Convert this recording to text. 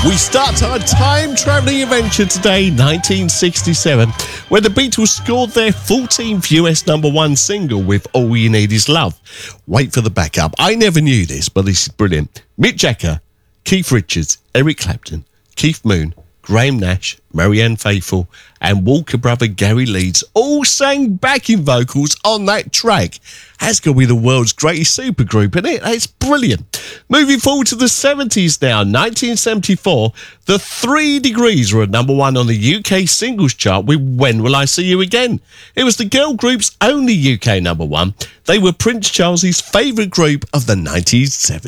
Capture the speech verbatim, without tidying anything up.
We start our time-travelling adventure today, nineteen sixty-seven, where the Beatles scored their fourteenth U S number one single with All You Need Is Love. Wait for the backup. I never knew this, but this is brilliant. Mick Jagger, Keith Richards, Eric Clapton, Keith Moon, Graham Nash, Marianne Faithfull and Walker brother Gary Leeds all sang backing vocals on that track. That's going to be the world's greatest supergroup, isn't it? That's brilliant. Moving forward to the seventies now, nineteen seventy-four, the Three Degrees were at number one on the U K singles chart with When Will I See You Again? It was the girl group's only U K number one. They were Prince Charles's favourite group of the nineteen seventies.